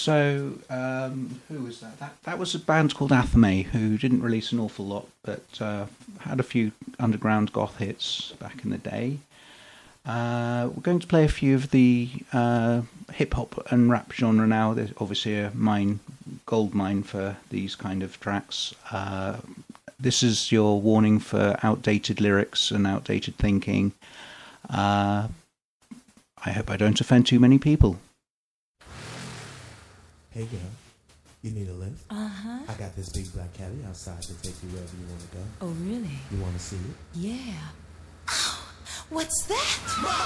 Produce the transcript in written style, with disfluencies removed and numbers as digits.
So, who was that? That was a band called Athame, who didn't release an awful lot, but had a few underground goth hits back in the day. We're going to play a few of the hip hop and rap genre now. There's obviously a gold mine for these kind of tracks. This is your warning for outdated lyrics and outdated thinking. I hope I don't offend too many people. Hey girl, you need a lift? Uh-huh. I got this big black caddy outside to take you wherever you want to go. Oh, really? You want to see it? Yeah. What's that?